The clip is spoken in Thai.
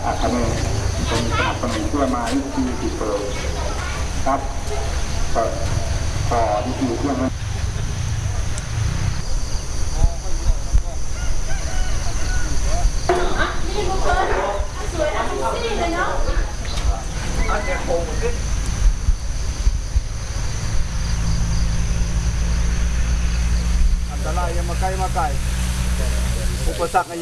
kami penentuan itu gitu kan di situ yangนี่บุคคลสวยนะนี่เลยเนาะอันนี้โค้งขึ้นอันตรายยังมาใกล้อุปสรรค